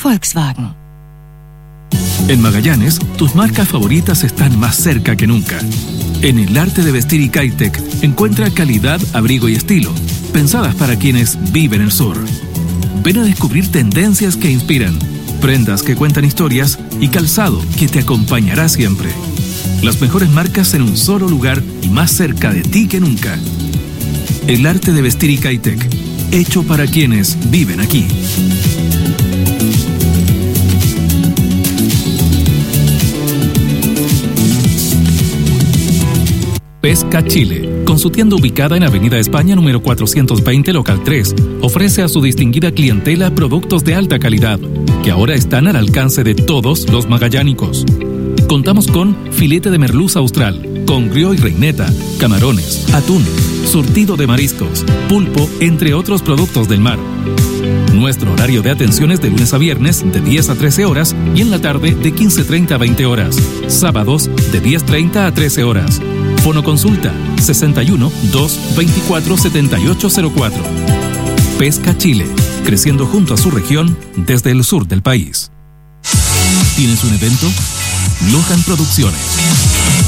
Volkswagen. En Magallanes, tus marcas favoritas están más cerca que nunca. En el arte de vestir y Caitec, encuentra calidad, abrigo y estilo, pensadas para quienes viven el sur. Ven a descubrir tendencias que inspiran, prendas que cuentan historias y calzado que te acompañará siempre. Las mejores marcas en un solo lugar y más cerca de ti que nunca. El arte de vestir y Caitec, hecho para quienes viven aquí. Pesca Chile, con su tienda ubicada en Avenida España número 420, local 3, ofrece a su distinguida clientela productos de alta calidad, que ahora están al alcance de todos los magallánicos. Contamos con filete de merluza austral, congrio y reineta, camarones, atún, surtido de mariscos, pulpo, entre otros productos del mar. Nuestro horario de atención es de lunes a viernes de 10 a 13 horas y en la tarde de 15:30 a 20 horas. Sábados de 10:30 a 13 horas. Fono consulta 61 224 7804. Pesca Chile, creciendo junto a su región desde el sur del país. ¿Tienes un evento? Lohan Producciones.